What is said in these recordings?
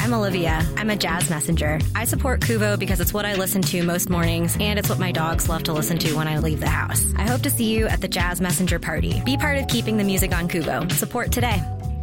I'm Olivia. I'm a jazz messenger. I support Kuvo because it's what I listen to most mornings, and it's what my dogs love to listen to when I leave the house. I hope to see you at the Jazz Messenger Party. Be part of keeping the music on Kuvo. Support today.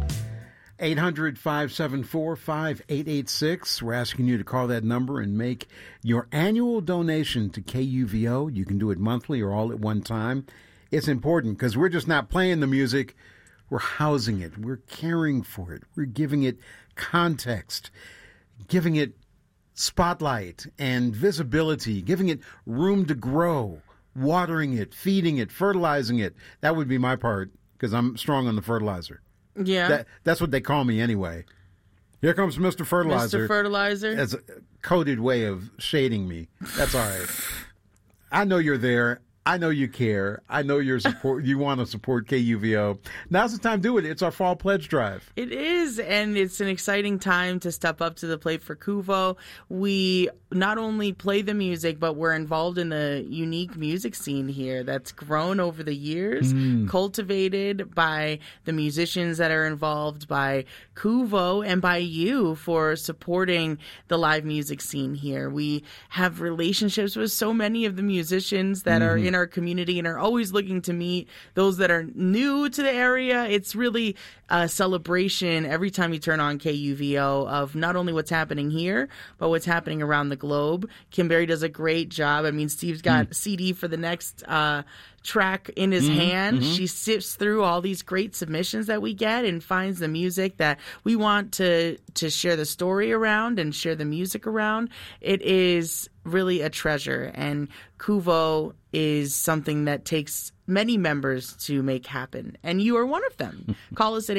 800-574-5886. We're asking you to call that number and make your annual donation to KUVO. You can do it monthly or all at one time. It's important because we're just not playing the music. We're housing it. We're caring for it. We're giving it context, giving it spotlight and visibility, giving it room to grow, watering it, feeding it, fertilizing it. That would be my part because I'm strong on the fertilizer. Yeah. That's what they call me anyway. Here comes Mr. Fertilizer. Mr. Fertilizer? As a coded way of shading me. That's all right. I know you're there. I know you care. I know you want to support KUVO. Now's the time to do it. It's our fall pledge drive. It is, and it's an exciting time to step up to the plate for Kuvo. We not only play the music, but we're involved in the unique music scene here that's grown over the years, cultivated by the musicians that are involved, by Kuvo, and by you for supporting the live music scene here. We have relationships with so many of the musicians that are in our community and are always looking to meet those that are new to the area. It's really a celebration every time you turn on KUVO of not only what's happening here, but what's happening around the globe. Kim Berry does a great job. I mean, Steve's got CD for the next track in his hand. She sifts through all these great submissions that we get and finds the music that we want to share the story around and share the music around. It is really a treasure, and Kuvo is something that takes many members to make happen, and you are one of them. Call us at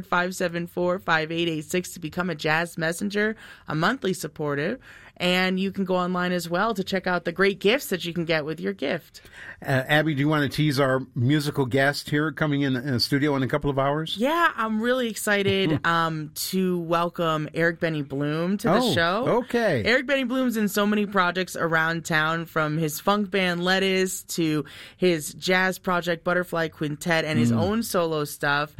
800-574-5886 to become a Jazz Messenger, a monthly supporter, and you can go online as well to check out the great gifts that you can get with your gift. Abby, do you want to tease our musical guest here coming in the studio in a couple of hours? Yeah, I'm really excited to welcome Eric Benny Bloom to the show. Okay. Eric Benny Bloom's in so many projects around town, from his funk band Lettuce to his jazz project Butterfly Quintet and his own solo stuff.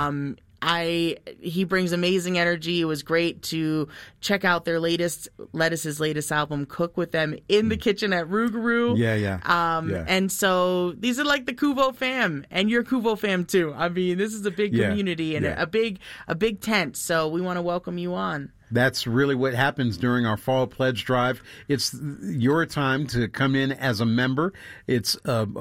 He brings amazing energy. It was great to check out their Lettuce's latest album, Cook with them in the kitchen at Rougarou. And so these are like the Kuvo fam, and you're Kuvo fam too. I mean, this is a big community and a big tent. So we want to welcome you on. That's really what happens during our fall pledge drive. It's your time to come in as a member. It's